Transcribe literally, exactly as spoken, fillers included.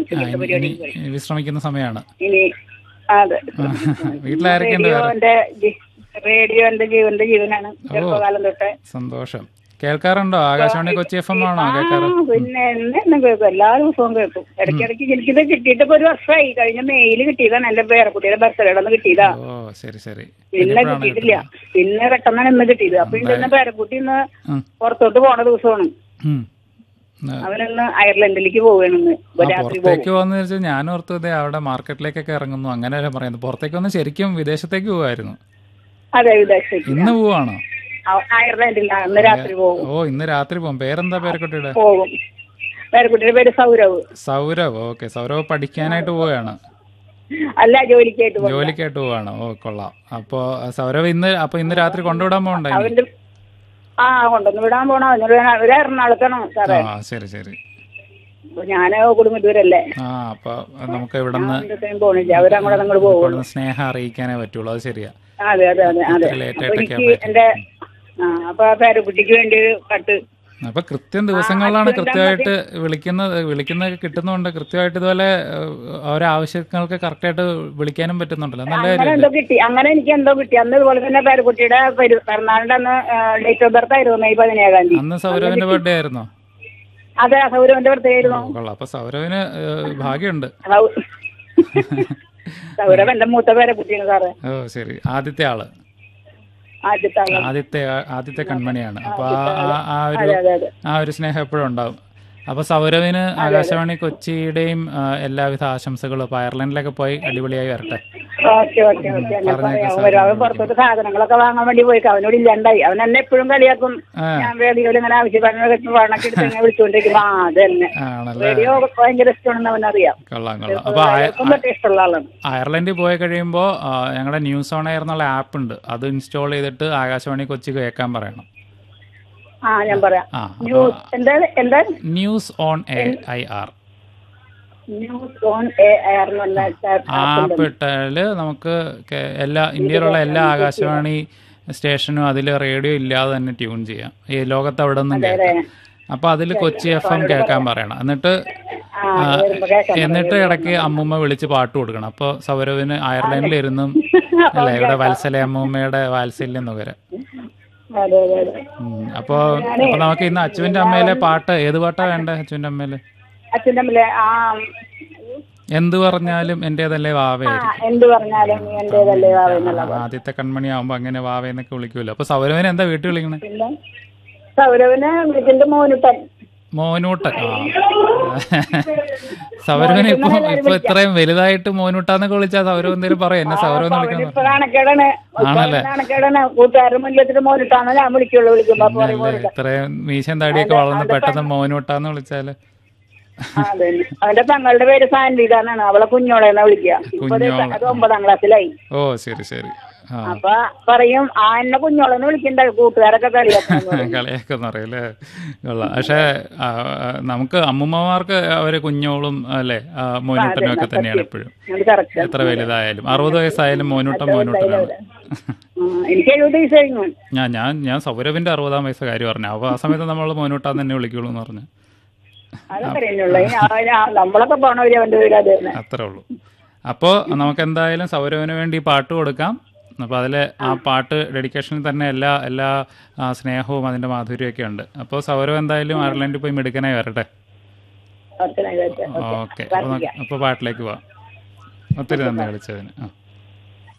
ഉച്ചക്കത്തെ ഇനി പരിപാടി ഇനി വിശ്രമിക്കുന്ന സമയമാണ്. ഇനി അതെ. വീട്ടിലാരൊക്കെയുണ്ട് വേറെ? റേഡിയോന്റെ ജി- റേഡിയോ എന്റെ ജീവന്റെ ജീവനാണ് ചെറുപ്പകാലം തൊട്ട്. സന്തോഷം. കേൾക്കാറുണ്ടോ? ആകാശവാണി കൊച്ചി എഫ് എം ആണോ ആ കേൾക്കാറ്? പിന്നെ എന്നും കേൾക്കും, എല്ലാ ദിവസവും കേൾക്കും. ഇടയ്ക്കിടയ്ക്ക് എനിക്കിത് കിട്ടിയിട്ടിപ്പോ ഒരു വർഷമായി. കഴിഞ്ഞ മെയില് കിട്ടിയതാണ്, എന്റെ പേരക്കുട്ടിയുടെ ബർത്ത്ഡേയുടെ ഒന്ന് കിട്ടിയതാ. ഓ ശരി ശരി. പിന്നെ കിട്ടിയിട്ടില്ല, പിന്നെ പെട്ടെന്നാണ് ഇന്ന് കിട്ടിയത്. അപ്പൊ ഇന്ന് പേരക്കുട്ടി ഇന്ന് ഉം. പുറത്തോട്ട് പോണ ദിവസമാണ്. ഉം. അവനിന്ന് അയർലൻഡിലേക്ക് പോവുകയാണെന്ന്. ആ രാത്രി പോകും. പുറത്തേക്ക് പോകുന്ന വെച്ചാൽ ഞാൻ ഓർത്തു ഇതേ അവിടെ മാർക്കറ്റിലേക്കൊക്കെ ഇറങ്ങുന്നു അങ്ങനെയല്ലേ പറയുന്നത്. പുറത്തേക്ക് വന്ന് ശരിക്കും വിദേശത്തേക്ക് പോവായിരുന്നു. അതെ, വിദേശത്തേക്ക് ഇന്ന് പോവാണോ? അയർലൻഡിൽ ഇന്ന് രാത്രി പോകും. ഓ ഇന്ന് രാത്രി പോകും. പേരെന്താ പേരക്കുട്ടിയുടെ? പോകും. പേരക്കുട്ടിയുടെ പേര് സൗരവ്. സൗരവ്. ഓക്കെ. സൗരവ് പഠിക്കാനായിട്ട് പോവുകയാണ്? അല്ല, ജോലിക്കായിട്ട് പോകും. ജോലിക്കായിട്ട് പോവാണ്. ഓ കൊള്ളാം. അപ്പൊ സൗരവ് ഇന്ന് അപ്പൊ ഇന്ന് രാത്രി കൊണ്ടുവിടാൻ പോകണ്ടേ? അവന്റെ ആ കൊണ്ടൊന്ന് വിടാൻ പോണോ? ഒരു എറണാകുളത്താണോ സാറേ? ആ ശരി ശരി. ഞാന് കൊടുങ്ങല്ലൂരല്ലേ. ആ അപ്പൊ നമുക്ക് ഇവിടുന്ന് പോണില്ല, അവരങ്ങോട്ട് അങ്ങോട്ട് പോകും. ഇവിടുന്ന് സ്നേഹം അറിയിക്കാനേ പറ്റുള്ളൂ. അത് ശരിയാ. അതെ അതെ അതെ അതെ. ഇത്ര ലേറ്റ് അപ്പൊ ആയിട്ടൊക്കെ എനിക്ക് എന്റെ ആ അപ്പൊ ആ പേരക്കുട്ടിക്ക് വേണ്ടി ഒരു കട്ട്. അപ്പൊ കൃത്യം ദിവസങ്ങളിലാണ് കൃത്യമായിട്ട് വിളിക്കുന്നത് വിളിക്കുന്നത് കിട്ടുന്നുണ്ട്. കൃത്യമായിട്ട് ഇതുപോലെ ഓരോ ആവശ്യങ്ങൾക്ക് കറക്റ്റായിട്ട് വിളിക്കാനും പറ്റുന്നുണ്ടല്ലോ. നല്ല അങ്ങനെ കാര്യം. എന്തോ കിട്ടി, അങ്ങനെ എനിക്ക് എന്തോ കിട്ടി. അന്ന് ഇതുപോലെ തന്നെ പേരക്കുട്ടിയുടെ പെരു- പിറന്നാളിന്റെ അന്ന് ഡേറ്റ് ഓഫ് ബർത്ത് ആയിരുന്നു, മെയ് പതിനേഴാം തീയതി. അന്ന് സൗരവിന്റെ ബർത്ത്ഡേ ആയിരുന്നോ? അതെ, സൗരവന്റെ ബർത്ത്ഡേ ആയിരുന്നു. കൊള്ളാം. അപ്പൊ സൗരവിന് ഏഹ്, ഭാഗ്യമുണ്ട്. സൗ- സൗരവ് എന്റെ മൂത്ത പേരക്കുട്ടിയാണ് സാറേ, ഓ ശരി. ആദ്യത്തെ ആള് ആദ്യത്തെ ആളാണ്. ആദ്യത്തെ ആദ്യത്തെ കൺമണിയാണ്. അപ്പൊ ആ ആ- ആ ഒരു അതെ അതെ അതെ. ആ ഒരു സ്നേഹം എപ്പോഴും ഉണ്ടാവും. അപ്പൊ സൗരവിന് ആകാശവാണി കൊച്ചിയുടെയും ആ, എല്ലാവിധ ആശംസകളും. അപ്പൊ അയർലൻഡിലൊക്കെ പോയി അടിപൊളിയായി വരട്ടെ. Okay okay okay. അങ്ങനെ പറയാം. വരും. അവൻ പുറത്തോട്ട് സാധനങ്ങളൊക്കെ വാങ്ങാൻ വേണ്ടി പോയി, അവനോട് ഇല്ലാണ്ടായി. അവൻ എന്നെ എപ്പോഴും കളിയാക്കും. ഞാൻ റേഡിയോയിൽ ഇങ്ങനെ ആവശ്യപ്പെടുന്ന പണൊക്കെ എടുത്ത് ഇങ്ങനെ വിളിച്ചുകൊണ്ടിരിക്കും. ആ അത് തന്നെ, ആണല്ലേ? റേഡിയോ ഭയങ്കര ഇഷ്ടമാണെന്ന് അവനറിയാം. കൊള്ളാം കൊള്ളാം. അപ്പൊ അയ- പറ്റേ ഇഷ്ടമുള്ള ആളാണ്. അയർലൻഡിൽ പോയി കഴിയുമ്പോൾ ഞങ്ങളുടെ ന്യൂസ് ഓൺ എയർ എന്നുള്ള ആപ്പ് ഉണ്ട്, അത് ഇൻസ്റ്റാൾ ചെയ്തിട്ട് ആകാശവാണി കൊച്ചി കേൾക്കാൻ പറയണം. ആ ഞാൻ പറയാം. ആ ന്യൂസ് എന്താ എന്താ news on air I R news on A R എന്ന് പറഞ്ഞ ആപ്പ് ഇട്ടാല് നമുക്ക് കേ- എല്ലാ ഇന്ത്യയിലുള്ള എല്ലാ ആകാശവാണി സ്റ്റേഷനും അതിൽ റേഡിയോ ഇല്ലാതെ തന്നെ ട്യൂൺ ചെയ്യാം. ഈ ലോകത്ത് അവിടെ നിന്നും കേൾക്കാം. അപ്പൊ അതിൽ കൊച്ചി എഫ് എം കേൾക്കാൻ പറയണം. എന്നിട്ട് ആ, എന്നിട്ട് ഇടയ്ക്ക് അമ്മൂമ്മ വിളിച്ച് പാട്ട് കൊടുക്കണം. അപ്പോൾ സൗരവിന് അയർലൻഡിലിരുന്നും അല്ലേ ഇവിടെ വത്സല അമ്മൂമ്മയുടെ വാത്സല്യം നുകരാം. അതെ അതെ അതെ. ഉം. അപ്പൊ അപ്പൊ നമുക്ക് ഇന്ന് അച്ചുവിന്റെ അമ്മയിലെ പാട്ട് ഏത് പാട്ടാ വേണ്ടേ? അച്ചുവിന്റെ അമ്മയില് അച്ഛൻ്റെ അമ്മയിലെ ആ എന്ത് പറഞ്ഞാലും എന്റേതല്ലേ ആ, വാവയായിരിക്കും. എന്ത് പറഞ്ഞാലും നീ എന്റേതല്ലേ വാവ എന്നുള്ള പാട്ട്. ആദ്യത്തെ കൺമണി ആവുമ്പോ അങ്ങനെ വാവയെന്നൊക്കെ വിളിക്കൂല്ലോ. അപ്പൊ സൗരവിനെ എന്താ വീട്ടിൽ വിളിക്കണേ? പിന്നെ സൗരവിന് വീട്ടിന്റെ മോനുട്ടൻ. മോനൂട്ടൻ. ആ സൗരവിന് ഇപ്പൊ ഇപ്പൊ ഇത്രയും വലുതായിട്ട് മോനൂട്ടാന്നൊക്കെ വിളിച്ചാ സൗരവ് എന്തേലും പറയും, എന്നെ സൗരവ് എന്ന് വിളിക്കണം. ഇപ്പൊ നാണക്കേടാണ്, ആണല്ലേ? നാണക്കേടാണ്. കൂട്ടുകാരുടെ മുന്നിലെത്തിട്ട് മോനുട്ടാന്ന് ഞാൻ വിളിക്കുള്ളൂ. വിളിക്കുമ്പോ അപ്പൊ പറയും അല്ലേ, മോനുട്ടൻ. ഇത്രയും മീശൻ താടിയൊക്കെ വളർന്ന് പെട്ടെന്ന് മോനൂട്ടാന്ന് വിളിച്ചാല്. ആ, അതെ. അവന്റെ പെങ്ങളുടെ പേര് സാൻവിതാന്നാണ്, അവളെ കുഞ്ഞോളെന്നാ വിളിക്കുക. ഇപ്പൊ ദേ കുഞ്ഞോളെ. അത് ഒമ്പതാം ക്ലാസ്സിലായി. ഓ ശരി ശരി. ആ അപ്പൊ പറയും ആ എന്നെ കുഞ്ഞോളെന്ന് വിളിക്കണ്ട, കൂട്ടുകാരൊക്കെ കളിയാക്കുന്നു. കളിയാക്കെന്ന് അറിയില്ലേ. കൊള്ളാം. പക്ഷെ നമുക്ക് അമ്മുമ്മമാർക്ക് അവര് കുഞ്ഞോളും അല്ലെ മോനൂട്ടനും ഒക്കെ തന്നെയാണ് എപ്പോഴും. അത് കറക്റ്റ്. എത്ര വലുതായാലും അറുപത് വയസ്സായാലും മോനൂട്ടൻ മോനൂട്ടനാണ്. എനിക്ക് എഴുപത് വയസ്സ് കഴിഞ്ഞു. ഞാൻ ഞാൻ ഞാൻ സൗരവിന്റെ അറുപതാം വയസ്സ് കാര്യം പറഞ്ഞു. അപ്പൊ ആ സമയത്ത് നമ്മൾ മോനൂട്ടാന്ന് തന്നെ വിളിക്കുള്ളൂ എന്ന് പറഞ്ഞു. അതറിയുള്ളൂ. നമ്മളൊക്കെ പോണവര് അവന്റെ പേര് അത് തന്നെ. അത്രേ ഉള്ളൂ. അപ്പോൾ നമുക്ക് എന്തായാലും സൗരവിന് വേണ്ടി പാട്ട് കൊടുക്കാം. അപ്പോൾ അതിൽ ആ പാട്ട് ഡെഡിക്കേഷനിൽ തന്നെ എല്ലാ എല്ലാ ആ, സ്നേഹവും അതിൻ്റെ മാധുര്യമൊക്കെ ഉണ്ട്. അപ്പോൾ സൗരവ് എന്തായാലും അയർലൻഡിൽ പോയി മിടുക്കനായി വരട്ടെ. ഓക്കെ. അപ്പോൾ അപ്പോൾ പാട്ടിലേക്ക് പോവാം. ഒത്തിരി നന്ദി വിളിച്ചതിന്. ആ